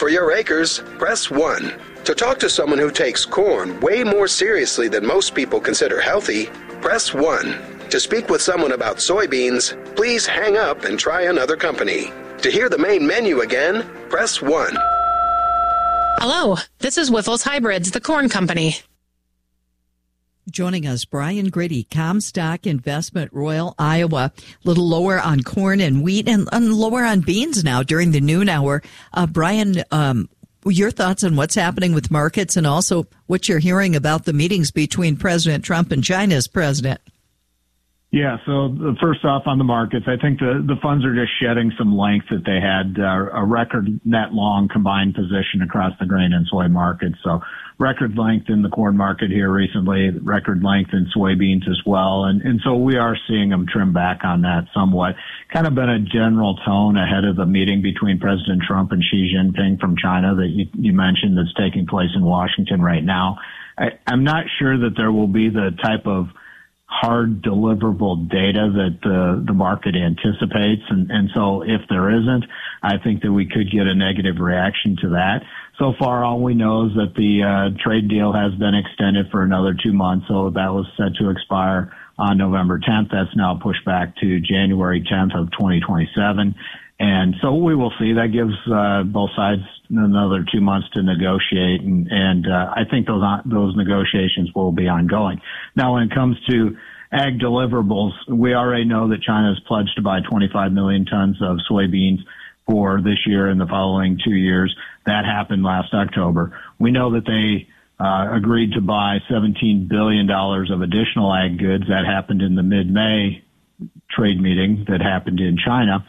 for your acres, press 1. To talk to someone who takes corn way more seriously than most people consider healthy, press 1. To speak with someone about soybeans, please hang up and try another company. To hear the main menu again, press 1. Hello, this is Wyffels Hybrids, the corn company. Joining us, Brian Gritty, Comstock Investment, Royal, Iowa. A little lower on corn and wheat and lower on beans now during the noon hour. Brian, your thoughts on what's happening with markets and also what you're hearing about the meetings between President Trump and China's president. Yeah, so first off on the markets, I think the funds are just shedding some length that they had, a record net long combined position across the grain and soy markets. So record length in the corn market here recently, record length in soybeans as well. And so we are seeing them trim back on that somewhat. Kind of been a general tone ahead of the meeting between President Trump and Xi Jinping from China that you mentioned that's taking place in Washington right now. I'm not sure that there will be the type of hard deliverable data that the market anticipates. And so if there isn't, I think that we could get a negative reaction to that. So far, all we know is that the trade deal has been extended for another 2 months. So that was set to expire on November 10th. That's now pushed back to January 10th of 2027. And so we will see. That gives both sides another 2 months to negotiate, and I think those negotiations will be ongoing. Now, when it comes to ag deliverables, we already know that China has pledged to buy 25 million tons of soybeans for this year and the following 2 years. That happened last October. We know that they agreed to buy $17 billion of additional ag goods. That happened in the mid-May trade meeting that happened in China.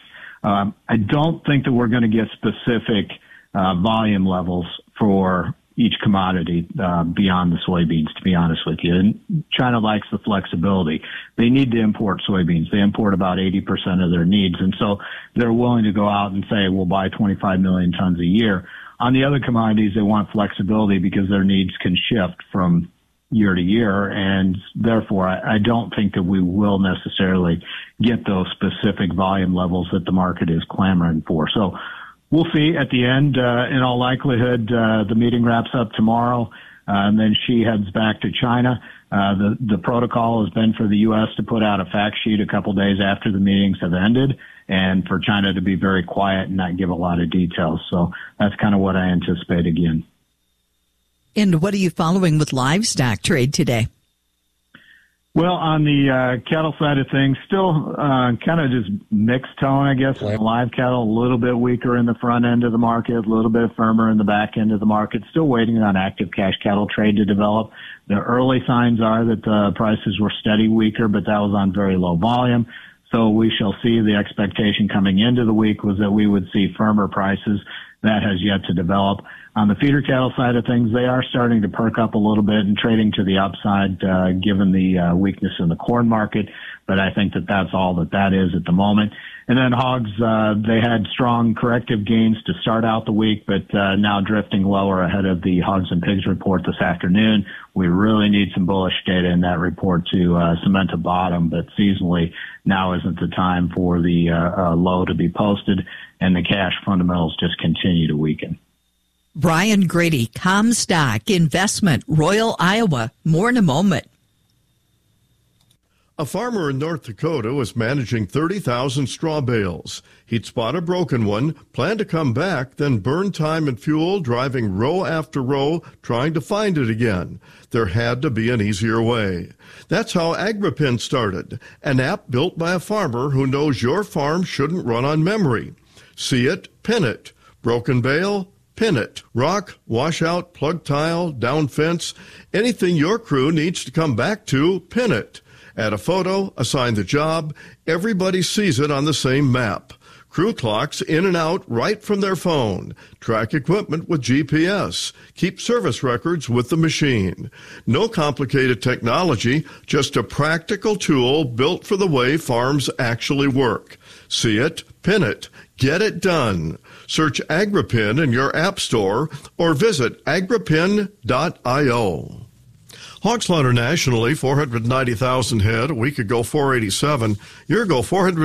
I don't think that we're going to get specific volume levels for each commodity beyond the soybeans, to be honest with you. And China likes the flexibility. They need to import soybeans. They import about 80% of their needs. And so they're willing to go out and say, we'll buy 25 million tons a year. On the other commodities, they want flexibility because their needs can shift from year to year, and therefore I don't think that we will necessarily get those specific volume levels that the market is clamoring for. So we'll see at the end. In all likelihood, the meeting wraps up tomorrow, and then Xi heads back to China. The protocol has been for the U.S. to put out a fact sheet a couple days after the meetings have ended, and for China to be very quiet and not give a lot of details. So that's kind of what I anticipate again. And what are you following with livestock trade today? Well, on the cattle side of things, still kind of just mixed tone, I guess. Live cattle, a little bit weaker in the front end of the market, a little bit firmer in the back end of the market. Still waiting on active cash cattle trade to develop. The early signs are that the prices were steady weaker, but that was on very low volume. So we shall see. The expectation coming into the week was that we would see firmer prices. That has yet to develop. On the feeder cattle side of things, they are starting to perk up a little bit and trading to the upside, given the weakness in the corn market. But I think that that's all that is at the moment. And then hogs, they had strong corrective gains to start out the week, but now drifting lower ahead of the hogs and pigs report this afternoon. We really need some bullish data in that report to cement a bottom, but seasonally now isn't the time for the low to be posted, and the cash fundamentals just continue to weaken. Brian Grady, Comstock Investment, Royal, Iowa. More in a moment. A farmer in North Dakota was managing 30,000 straw bales. He'd spot a broken one, planned to come back, then burn time and fuel driving row after row trying to find it again. There had to be an easier way. That's how Agropin started, an app built by a farmer who knows your farm shouldn't run on memory. See it, pin it. Broken bale, pin it. Rock, washout, plug tile, down fence, anything your crew needs to come back to, pin it. Add a photo, assign the job, everybody sees it on the same map. Crew clocks in and out right from their phone. Track equipment with GPS. Keep service records with the machine. No complicated technology, just a practical tool built for the way farms actually work. See it, pin it, get it done. Search Agropin in your app store or visit agropin.io. Hog slaughter nationally, 490,000 head. A week ago, 487. Year ago,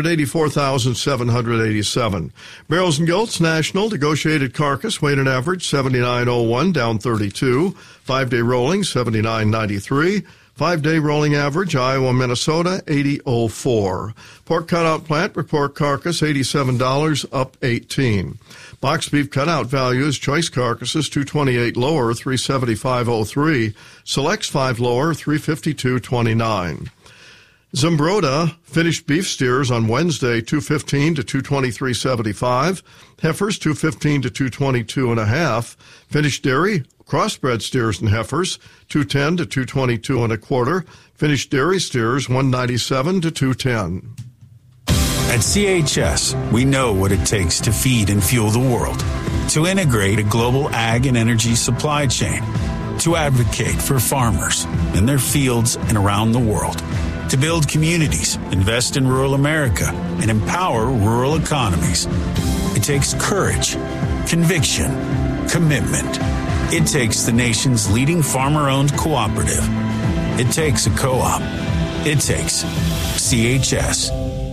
484,787. Barrels and goats national, negotiated carcass, weight and average, 79.01, down 32. 5-day rolling, 79.93. 5-day rolling average, Iowa, Minnesota, 80.04. Pork cutout plant, report carcass, $87, up 18. Box beef cutout values, choice carcasses, 228 lower, 375.03. Selects 5 lower, 352.29. Zumbrota finished beef steers on Wednesday, 215 to 223.75. Heifers, 215 to 222.5. Finished dairy, crossbred steers and heifers, 210 to 222.25. Finished dairy steers, 197 to 210. At CHS, we know what it takes to feed and fuel the world, to integrate a global ag and energy supply chain, to advocate for farmers in their fields and around the world, to build communities, invest in rural America, and empower rural economies. It takes courage, conviction, commitment. It takes the nation's leading farmer-owned cooperative. It takes a co-op. It takes CHS.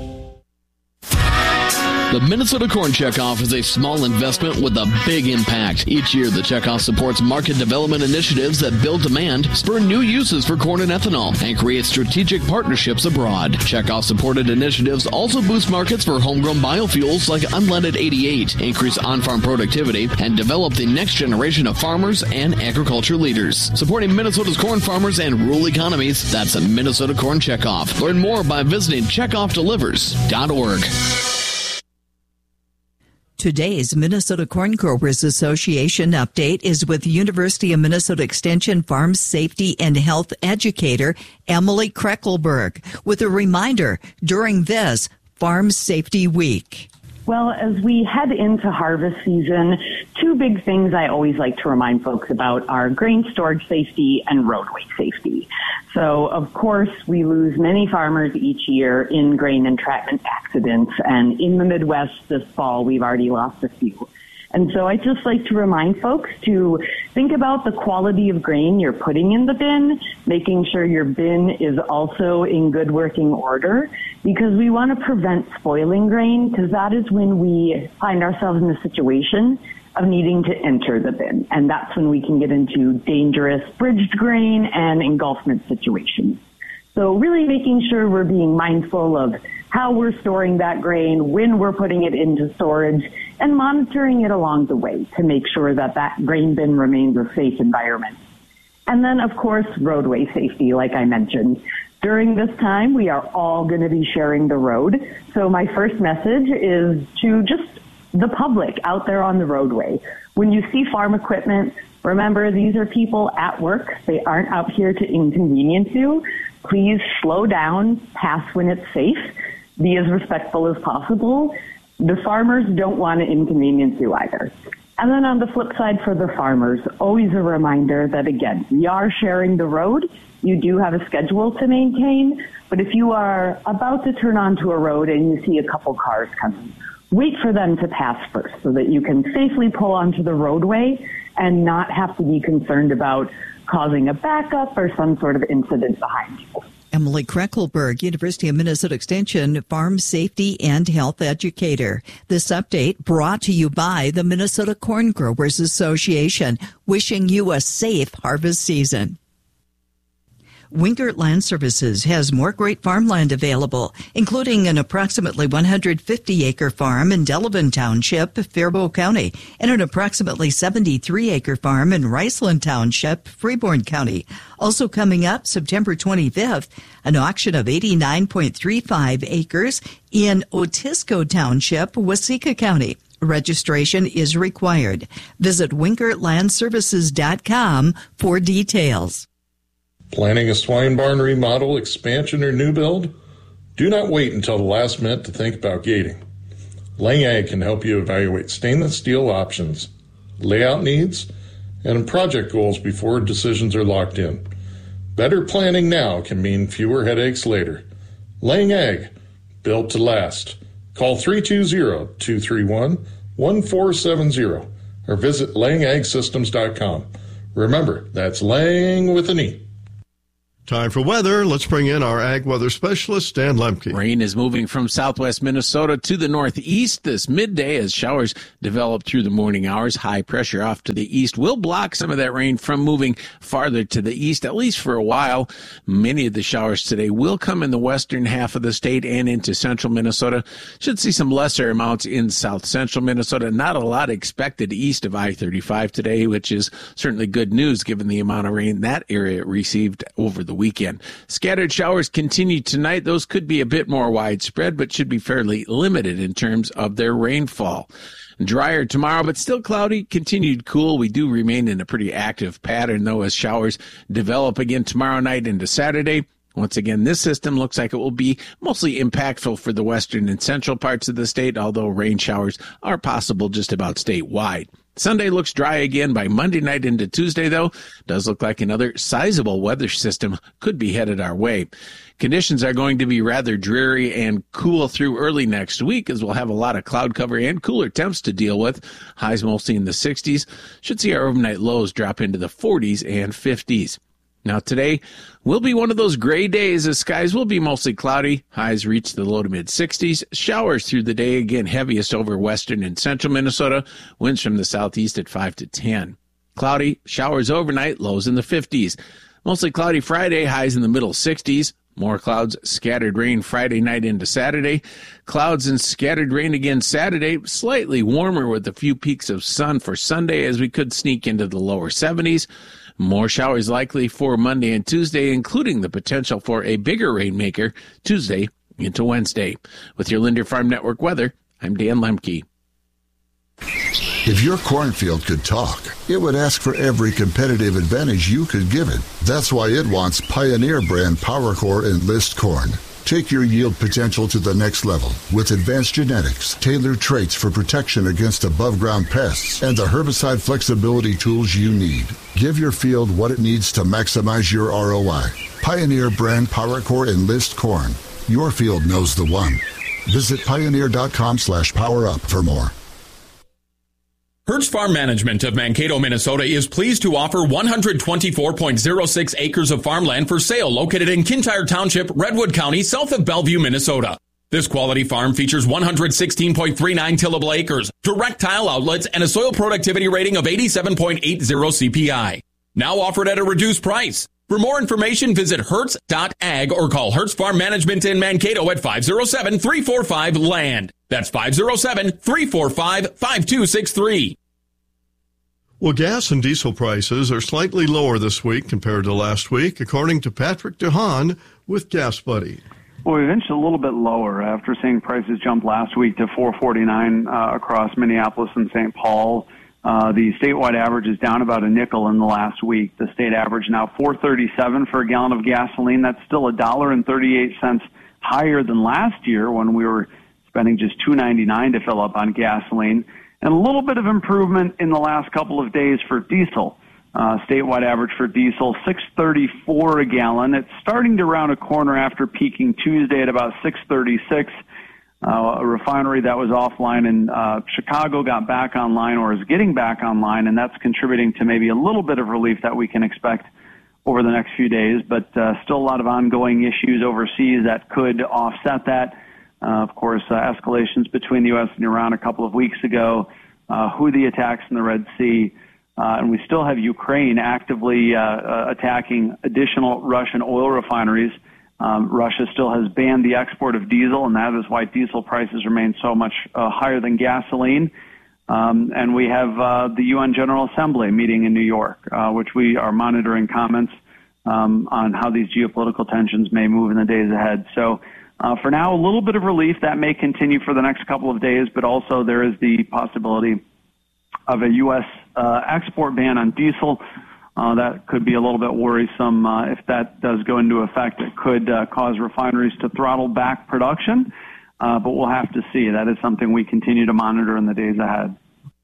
The Minnesota Corn Checkoff is a small investment with a big impact. Each year, the Checkoff supports market development initiatives that build demand, spur new uses for corn and ethanol, and create strategic partnerships abroad. Checkoff-supported initiatives also boost markets for homegrown biofuels like Unleaded 88, increase on-farm productivity, and develop the next generation of farmers and agriculture leaders. Supporting Minnesota's corn farmers and rural economies, that's a Minnesota Corn Checkoff. Learn more by visiting checkoffdelivers.org. Today's Minnesota Corn Growers Association update is with University of Minnesota Extension Farm Safety and Health educator Emily Kreckelberg with a reminder during this Farm Safety Week. Well, as we head into harvest season, two big things I always like to remind folks about are grain storage safety and roadway safety. So, of course, we lose many farmers each year in grain entrapment accidents, and in the Midwest this fall, we've already lost a few. And so I just like to remind folks to think about the quality of grain you're putting in the bin, making sure your bin is also in good working order, because we want to prevent spoiling grain, because that is when we find ourselves in a situation of needing to enter the bin. And that's when we can get into dangerous bridged grain and engulfment situations. So really making sure we're being mindful of how we're storing that grain, when we're putting it into storage, and monitoring it along the way to make sure that that grain bin remains a safe environment. And then, of course, roadway safety, like I mentioned. During this time, we are all going to be sharing the road. So my first message is to just the public out there on the roadway. When you see farm equipment, remember these are people at work. They aren't out here to inconvenience you. Please slow down, pass when it's safe, be as respectful as possible. The farmers don't want to inconvenience you either. And then on the flip side for the farmers, always a reminder that, again, we are sharing the road. You do have a schedule to maintain, but if you are about to turn onto a road and you see a couple cars coming, wait for them to pass first so that you can safely pull onto the roadway and not have to be concerned about causing a backup or some sort of incident behind you. Emily Kreckelberg, University of Minnesota Extension Farm Safety and Health educator. This update brought to you by the Minnesota Corn Growers Association, wishing you a safe harvest season. Wingert Land Services has more great farmland available, including an approximately 150-acre farm in Delavan Township, Faribault County, and an approximately 73-acre farm in Riceland Township, Freeborn County. Also coming up September 25th, an auction of 89.35 acres in Otisco Township, Waseca County. Registration is required. Visit WingertLandServices.com for details. Planning a swine barn remodel, expansion, or new build? Do not wait until the last minute to think about gating. Lang Ag can help you evaluate stainless steel options, layout needs, and project goals before decisions are locked in. Better planning now can mean fewer headaches later. Lang Ag, built to last. Call 320-231-1470 or visit langagsystems.com. Remember, that's Lang with an E. Time for weather. Let's bring in our ag weather specialist, Dan Lemke. Rain is moving from southwest Minnesota to the northeast this midday as showers develop through the morning hours. High pressure off to the east will block some of that rain from moving farther to the east, at least for a while. Many of the showers today will come in the western half of the state and into central Minnesota. Should see some lesser amounts in south central Minnesota. Not a lot expected east of I-35 today, which is certainly good news given the amount of rain that area received over the weekend. Scattered showers continue tonight. Those could be a bit more widespread, but should be fairly limited in terms of their rainfall. Drier tomorrow, but still cloudy, continued cool. We do remain in a pretty active pattern, though, as showers develop again tomorrow night into Saturday. Once again, this system looks like it will be mostly impactful for the western and central parts of the state, although rain showers are possible just about statewide. Sunday looks dry again by Monday night into Tuesday, though. Does look like another sizable weather system could be headed our way. Conditions are going to be rather dreary and cool through early next week as we'll have a lot of cloud cover and cooler temps to deal with. Highs mostly in the 60s. Should see our overnight lows drop into the 40s and 50s. Now today will be one of those gray days as skies will be mostly cloudy. Highs reach the low to mid 60s. Showers through the day, again heaviest over western and central Minnesota. Winds from the southeast at 5 to 10. Cloudy, showers overnight, lows in the 50s. Mostly cloudy Friday, highs in the middle 60s. More clouds, scattered rain Friday night into Saturday. Clouds and scattered rain again Saturday. Slightly warmer with a few peaks of sun for Sunday as we could sneak into the lower 70s. More showers likely for Monday and Tuesday, including the potential for a bigger rainmaker Tuesday into Wednesday. With your Linder Farm Network weather, I'm Dan Lemke. If your cornfield could talk, it would ask for every competitive advantage you could give it. That's why it wants Pioneer brand PowerCore Enlist corn. Take your yield potential to the next level with advanced genetics, tailored traits for protection against above-ground pests, and the herbicide flexibility tools you need. Give your field what it needs to maximize your ROI. Pioneer brand PowerCore Enlist corn. Your field knows the one. Visit pioneer.com/powerup for more. Hertz Farm Management of Mankato, Minnesota is pleased to offer 124.06 acres of farmland for sale located in Kintyre Township, Redwood County, south of Bellevue, Minnesota. This quality farm features 116.39 tillable acres, direct tile outlets, and a soil productivity rating of 87.80 CPI. Now offered at a reduced price. For more information, visit hertz.ag or call Hertz Farm Management in Mankato at 507-345-LAND. That's 507-345-5263. Well, gas and diesel prices are slightly lower this week compared to last week, according to Patrick DeHaan with Gas Buddy. Well, we inched a little bit lower after seeing prices jump last week to $4.49 across Minneapolis and St. Paul. The statewide average is down about a nickel in the last week. The state average now $4.37 for a gallon of gasoline. That's still $1.38 higher than last year when we were spending just $2.99 to fill up on gasoline. And a little bit of improvement in the last couple of days for diesel. Statewide average for diesel, $6.34 a gallon. It's starting to round a corner after peaking Tuesday at about $6.36. A refinery that was offline in Chicago got back online or is getting back online, and that's contributing to maybe a little bit of relief that we can expect over the next few days, but still a lot of ongoing issues overseas that could offset that. Of course, escalations between the U.S. and Iran a couple of weeks ago, Houthi attacks in the Red Sea, and we still have Ukraine actively attacking additional Russian oil refineries. Russia still has banned the export of diesel, and that is why diesel prices remain so much higher than gasoline. And we have the UN General Assembly meeting in New York, which we are monitoring comments on how these geopolitical tensions may move in the days ahead. So for now, a little bit of relief that may continue for the next couple of days, but also there is the possibility of a U.S. export ban on diesel. That could be a little bit worrisome. If that does go into effect, it could cause refineries to throttle back production, but we'll have to see. That is something we continue to monitor in the days ahead.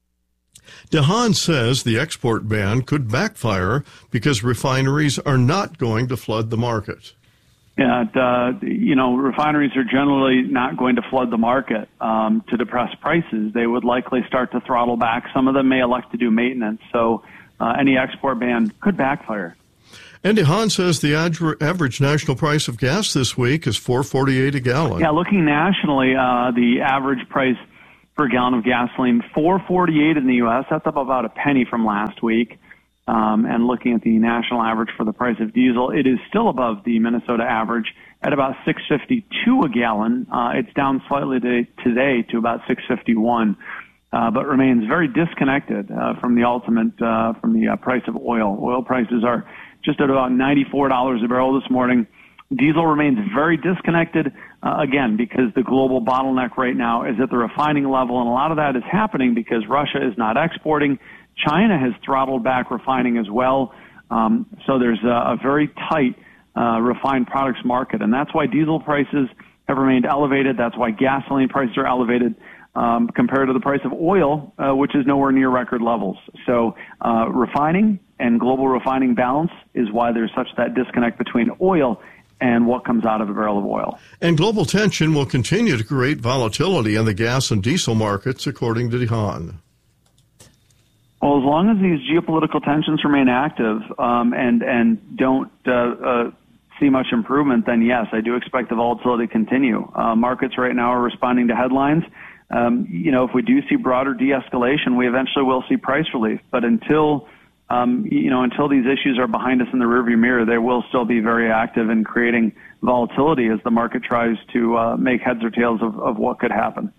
DeHaan says the export ban could backfire because refineries are not going to flood the market. Yeah, refineries are generally not going to flood the market to depress prices. They would likely start to throttle back. Some of them may elect to do maintenance. So any export ban could backfire. Andy Hahn says the average national price of gas this week is $4.48 a gallon. Yeah, looking nationally, the average price per gallon of gasoline, $4.48 in the U.S. That's up about a penny from last week. And looking at the national average for the price of diesel, it is still above the Minnesota average at about $6.52 a gallon. It's down slightly today to about $6.51, but remains very disconnected from the ultimate from the price of oil. Oil prices are just at about $94 a barrel this morning. Diesel remains very disconnected, again, because the global bottleneck right now is at the refining level, and a lot of that is happening because Russia is not exporting. China has throttled back refining as well. So there's a very tight refined products market, and that's why diesel prices have remained elevated. That's why gasoline prices are elevated compared to the price of oil, which is nowhere near record levels. So refining and global refining balance is why there's such that disconnect between oil and what comes out of a barrel of oil. And global tension will continue to create volatility in the gas and diesel markets, according to Hahn. Well, as long as these geopolitical tensions remain active and don't see much improvement, then yes, I do expect the volatility to continue. Markets right now are responding to headlines. If we do see broader de-escalation, we eventually will see price relief. But until these issues are behind us in the rearview mirror, they will still be very active in creating volatility as the market tries to make heads or tails of what could happen.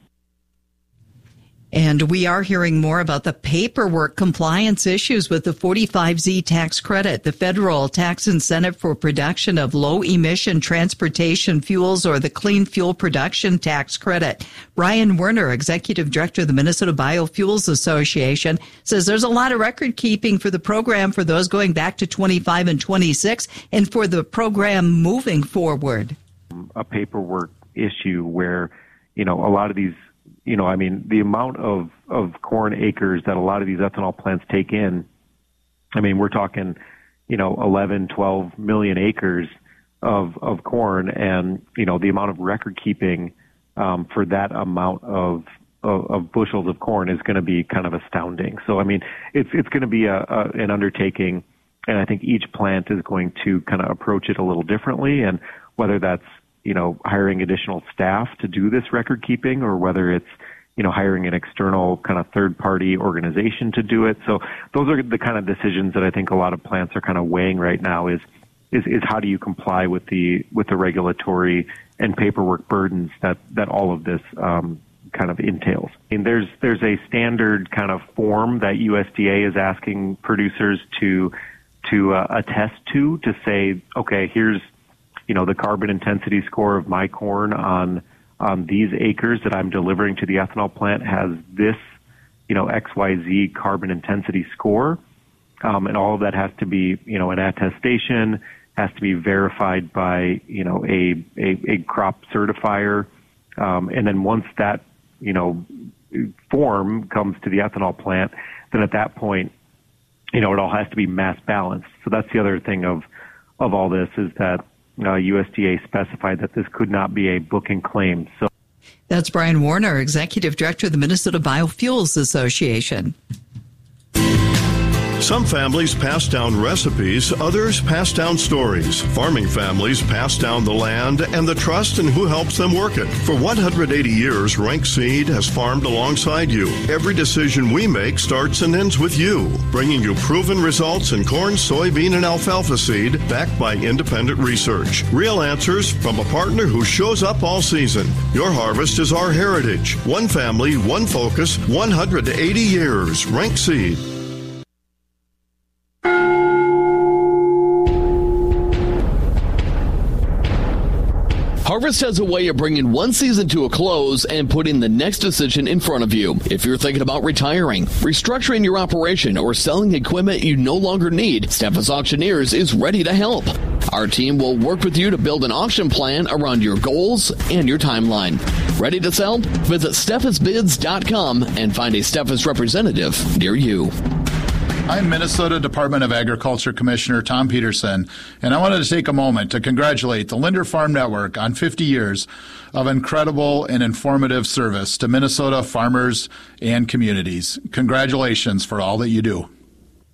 And we are hearing more about the paperwork compliance issues with the 45Z tax credit, the federal tax incentive for production of low-emission transportation fuels, or the Clean Fuel Production Tax Credit. Brian Werner, Executive Director of the Minnesota Biofuels Association, says there's a lot of record keeping for the program for those going back to 25 and 26 and for the program moving forward. A paperwork issue where, a lot of these, the amount of corn acres that a lot of these ethanol plants take in, we're talking, 11, 12 million acres of corn, and, the amount of record keeping for that amount of bushels of corn is going to be kind of astounding. So, it's going to be an undertaking, and I think each plant is going to kind of approach it a little differently, and whether that's hiring additional staff to do this record keeping, or whether it's, hiring an external kind of third party organization to do it. So those are the kind of decisions that I think a lot of plants are kind of weighing right now is how do you comply with the regulatory and paperwork burdens that all of this kind of entails. There's a standard kind of form that USDA is asking producers to attest to say, okay, here's the carbon intensity score of my corn on these acres that I'm delivering to the ethanol plant has this, XYZ carbon intensity score. And all of that has to be, an attestation, has to be verified by, a crop certifier. And then once that, form comes to the ethanol plant, then at that point, it all has to be mass balanced. So that's the other thing of all this is that USDA specified that this could not be a book and claim. So that's Brian Werner, Executive Director of the Minnesota Biofuels Association. Some families pass down recipes, others pass down stories. Farming families pass down the land and the trust in who helps them work it. For 180 years, Rank Seed has farmed alongside you. Every decision we make starts and ends with you, bringing you proven results in corn, soybean, and alfalfa seed backed by independent research. Real answers from a partner who shows up all season. Your harvest is our heritage. One family, one focus, 180 years. Rank Seed. Harvest has a way of bringing one season to a close and putting the next decision in front of you. If you're thinking about retiring, restructuring your operation, or selling equipment you no longer need, Steffes Auctioneers is ready to help. Our team will work with you to build an auction plan around your goals and your timeline. Ready to sell? Visit SteffesBids.com and find a Steffes representative near you. I'm Minnesota Department of Agriculture Commissioner Tom Peterson, and I wanted to take a moment to congratulate the Linder Farm Network on 50 years of incredible and informative service to Minnesota farmers and communities. Congratulations for all that you do.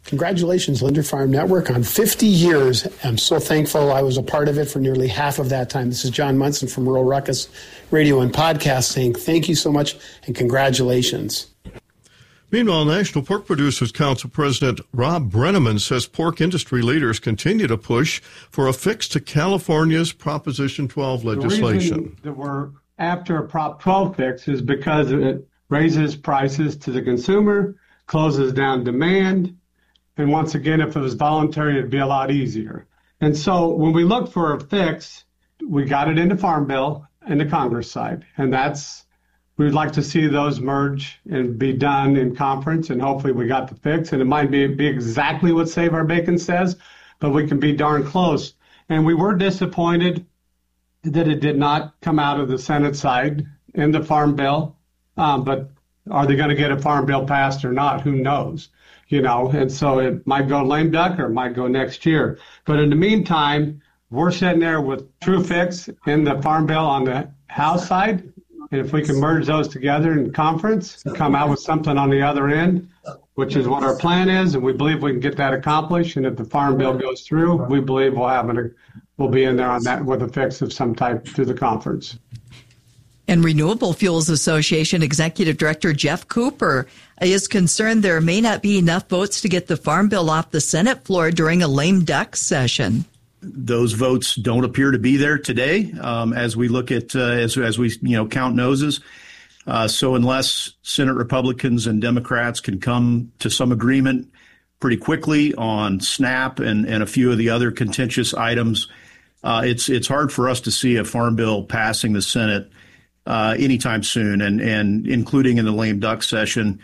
Congratulations, Linder Farm Network, on 50 years. I'm so thankful I was a part of it for nearly half of that time. This is John Munson from Rural Ruckus Radio and Podcast saying thank you so much and congratulations. Meanwhile, National Pork Producers Council President Rob Brenneman says pork industry leaders continue to push for a fix to California's Proposition 12 legislation. The reason that we're after a Prop 12 fix is because it raises prices to the consumer, closes down demand, and once again, if it was voluntary, it'd be a lot easier. And so when we look for a fix, we got it into Farm Bill and the Congress side. And we'd like to see those merge and be done in conference, and hopefully we got the fix. And it might be exactly what Save Our Bacon says, but we can be darn close. And we were disappointed that it did not come out of the Senate side in the Farm Bill. But are they going to get a Farm Bill passed or not? Who knows? And so it might go lame duck or it might go next year. But in the meantime, we're sitting there with true fix in the Farm Bill on the House side. And if we can merge those together in conference and come out with something on the other end, which is what our plan is, and we believe we can get that accomplished. And if the Farm Bill goes through, we believe we'll be in there on that with a fix of some type through the conference. And Renewable Fuels Association Executive Director Jeff Cooper is concerned there may not be enough votes to get the Farm Bill off the Senate floor during a lame duck session. Those votes don't appear to be there today as we look at as we count noses. So unless Senate Republicans and Democrats can come to some agreement pretty quickly on SNAP and a few of the other contentious items, it's hard for us to see a Farm Bill passing the Senate anytime soon, and including in the lame duck session.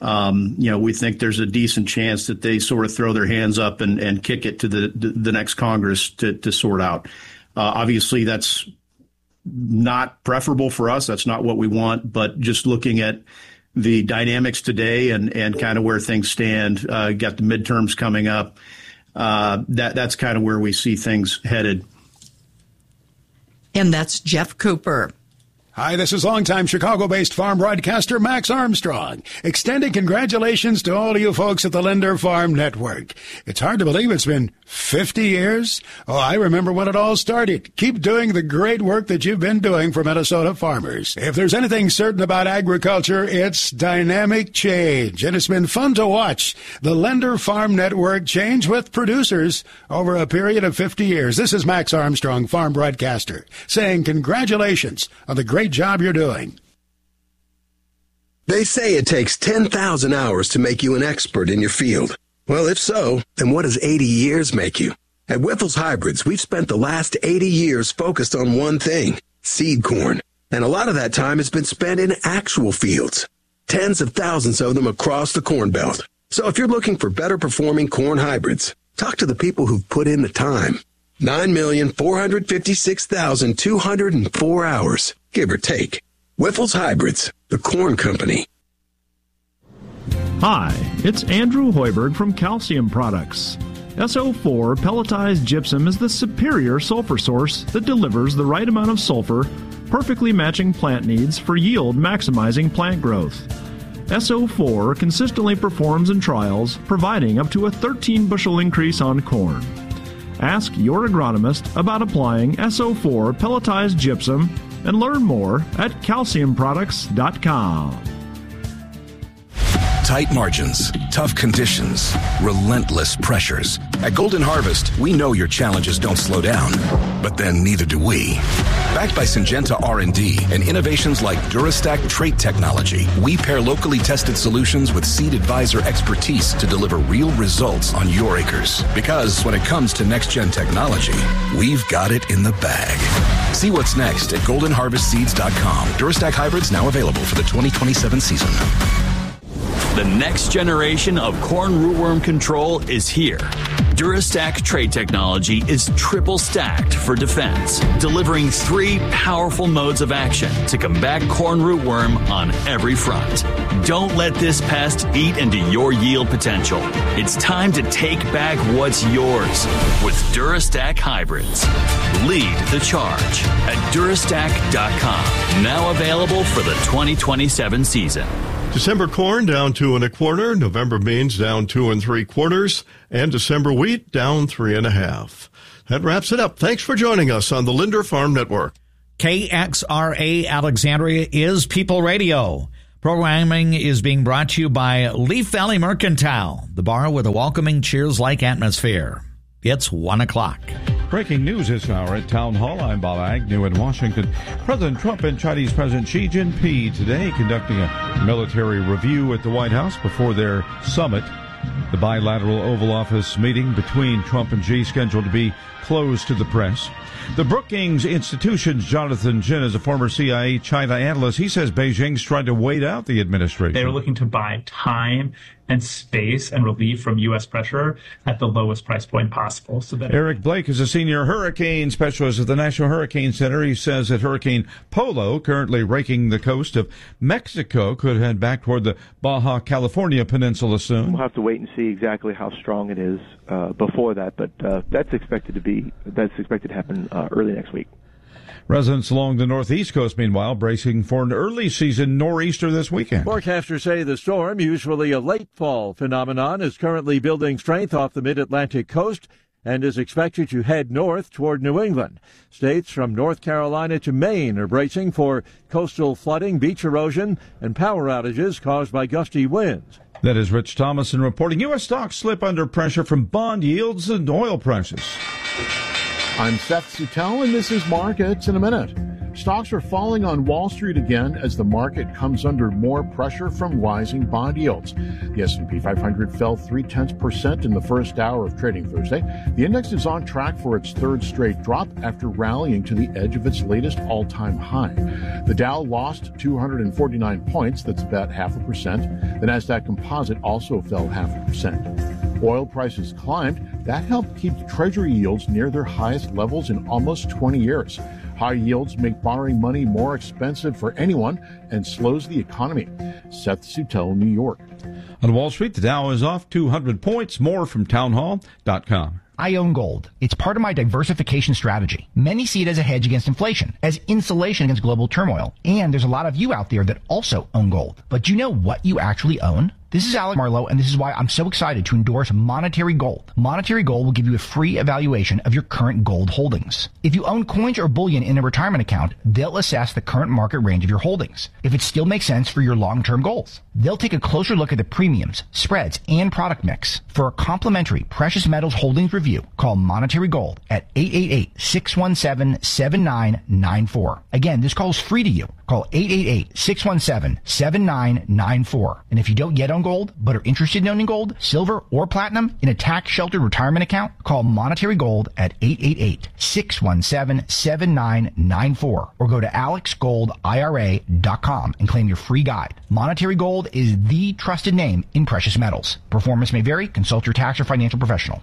We think there's a decent chance that they sort of throw their hands up and kick it to the next Congress to sort out. Obviously, that's not preferable for us. That's not what we want. But just looking at the dynamics today and kind of where things stand, got the midterms coming up, that's kind of where we see things headed. And that's Jeff Cooper. Hi, this is longtime Chicago-based farm broadcaster Max Armstrong, extending congratulations to all of you folks at the Linder Farm Network. It's hard to believe it's been 50 years. Oh, I remember when it all started. Keep doing the great work that you've been doing for Minnesota farmers. If there's anything certain about agriculture, it's dynamic change, and it's been fun to watch the Linder Farm Network change with producers over a period of 50 years. This is Max Armstrong, farm broadcaster, saying congratulations on the great job you're doing. They say it takes 10,000 hours to make you an expert in your field. Well, if so, then what does 80 years make you? At Wyffels Hybrids, we've spent the last 80 years focused on one thing, seed corn. And a lot of that time has been spent in actual fields. Tens of thousands of them across the Corn Belt. So if you're looking for better performing corn hybrids, talk to the people who've put in the time. 9,456,204 hours, give or take. Wyffels Hybrids, the corn company. Hi, it's Andrew Hoiberg from Calcium Products. SO4 pelletized gypsum is the superior sulfur source that delivers the right amount of sulfur, perfectly matching plant needs for yield maximizing plant growth. SO4 consistently performs in trials, providing up to a 13 bushel increase on corn. Ask your agronomist about applying SO4 pelletized gypsum and learn more at calciumproducts.com. Tight margins, tough conditions, relentless pressures. At Golden Harvest, we know your challenges don't slow down, but then neither do we. Backed by Syngenta R&D and innovations like Durastack trait technology, we pair locally tested solutions with Seed Advisor expertise to deliver real results on your acres. Because when it comes to next-gen technology, we've got it in the bag. See what's next at goldenharvestseeds.com. Durastack hybrids now available for the 2027 season. The next generation of corn rootworm control is here. Durastack trait technology is triple stacked for defense, delivering 3 powerful modes of action to combat corn rootworm on every front. Don't let this pest eat into your yield potential. It's time to take back what's yours with Durastack hybrids. Lead the charge at Durastack.com. Now available for the 2027 season. December corn down 2 1/4, November beans down 2 3/4, and December wheat down 3 1/2. That wraps it up. Thanks for joining us on the Linder Farm Network. KXRA Alexandria is People Radio. Programming is being brought to you by Leaf Valley Mercantile, the bar with a welcoming, cheers-like atmosphere. It's 1 o'clock. Breaking news this hour at Town Hall. I'm Bob Agnew in Washington. President Trump and Chinese President Xi Jinping today conducting a military review at the White House before their summit. The bilateral Oval Office meeting between Trump and Xi scheduled to be closed to the press. The Brookings Institution's Jonathan Jin is a former CIA China analyst. He says Beijing's trying to wait out the administration. They were looking to buy time and space and relief from U.S. pressure at the lowest price point possible. So that Eric Blake is a senior hurricane specialist at the National Hurricane Center. He says that Hurricane Polo, currently raking the coast of Mexico, could head back toward the Baja California peninsula soon. We'll have to wait and see exactly how strong it is before that, but that's expected to happen early next week. Residents along the northeast coast, meanwhile, bracing for an early season nor'easter this weekend. Forecasters say the storm, usually a late fall phenomenon, is currently building strength off the mid-Atlantic coast and is expected to head north toward New England. States from North Carolina to Maine are bracing for coastal flooding, beach erosion, and power outages caused by gusty winds. That is Rich Thomason reporting. U.S. stocks slip under pressure from bond yields and oil prices. I'm Seth Suttel, and this is Markets in a Minute. Stocks are falling on Wall Street again as the market comes under more pressure from rising bond yields. The S&P 500 fell 0.3% in the first hour of trading Thursday. The index is on track for its third straight drop after rallying to the edge of its latest all-time high. The Dow lost 249 points, that's about 0.5%. The Nasdaq Composite also fell 0.5%. Oil prices climbed. That helped keep Treasury yields near their highest levels in almost 20 years. High yields make borrowing money more expensive for anyone and slows the economy. Seth Suttel, New York. On Wall Street, the Dow is off 200 points. More from townhall.com. I own gold. It's part of my diversification strategy. Many see it as a hedge against inflation, as insulation against global turmoil. And there's a lot of you out there that also own gold. But do you know what you actually own? This is Alex Marlowe, and this is why I'm so excited to endorse Monetary Gold. Monetary Gold will give you a free evaluation of your current gold holdings. If you own coins or bullion in a retirement account, they'll assess the current market range of your holdings, if it still makes sense for your long-term goals. They'll take a closer look at the premiums, spreads, and product mix. For a complimentary precious metals holdings review, call Monetary Gold at 888-617-7994. Again, this call is free to you. Call 888-617-7994. And if you don't yet own gold, but are interested in owning gold, silver, or platinum in a tax-sheltered retirement account, call Monetary Gold at 888-617-7994 or go to alexgoldira.com and claim your free guide. Monetary Gold is the trusted name in precious metals. Performance may vary. Consult your tax or financial professional.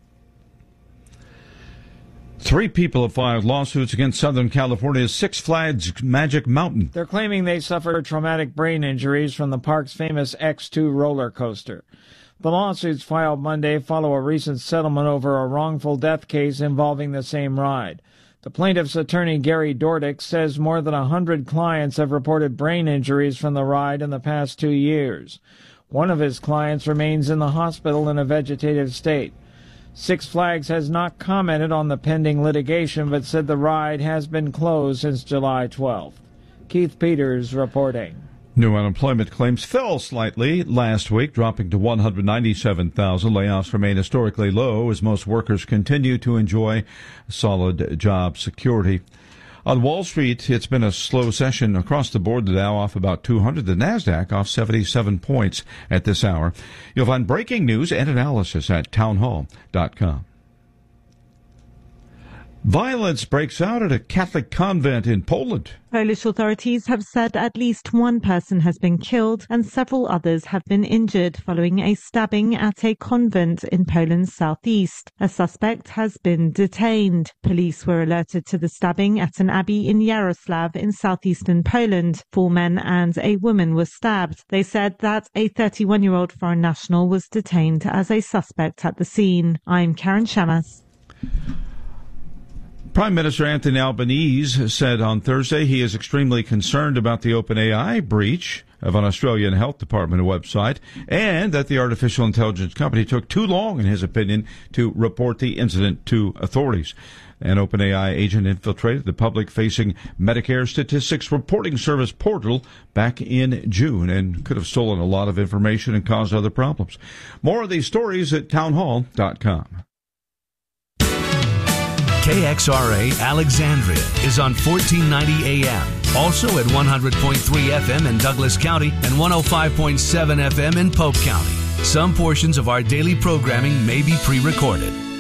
3 people have filed lawsuits against Southern California's Six Flags Magic Mountain. They're claiming they suffered traumatic brain injuries from the park's famous X2 roller coaster. The lawsuits filed Monday follow a recent settlement over a wrongful death case involving the same ride. The plaintiff's attorney, Gary Dordick, says more than 100 clients have reported brain injuries from the ride in the past 2 years. One of his clients remains in the hospital in a vegetative state. Six Flags has not commented on the pending litigation, but said the ride has been closed since July 12th. Keith Peters reporting. New unemployment claims fell slightly last week, dropping to 197,000. Layoffs remain historically low as most workers continue to enjoy solid job security. On Wall Street, it's been a slow session across the board. The Dow off about 200, the Nasdaq off 77 points at this hour. You'll find breaking news and analysis at townhall.com. Violence breaks out at a Catholic convent in Poland. Polish authorities have said at least one person has been killed and several others have been injured following a stabbing at a convent in Poland's southeast. A suspect has been detained. Police were alerted to the stabbing at an abbey in Yaroslav in southeastern Poland. 4 men and a woman were stabbed. They said that a 31-year-old foreign national was detained as a suspect at the scene. I'm Karen Shamas. Prime Minister Anthony Albanese said on Thursday he is extremely concerned about the OpenAI breach of an Australian health department website, and that the artificial intelligence company took too long, in his opinion, to report the incident to authorities. An OpenAI agent infiltrated the public-facing Medicare Statistics Reporting Service portal back in June and could have stolen a lot of information and caused other problems. More of these stories at townhall.com. KXRA Alexandria is on 1490 AM, also at 100.3 FM in Douglas County and 105.7 FM in Pope County. Some portions of our daily programming may be pre-recorded.